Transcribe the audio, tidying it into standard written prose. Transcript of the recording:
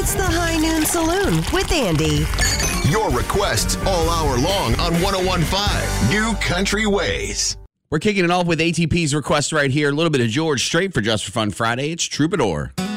It's the High Noon Saloon with Andy. Your requests all hour long on 101.5 New Country Ways. We're kicking it off with ATP's request right here. A little bit of George Strait for Just for Fun Friday. It's Troubadour.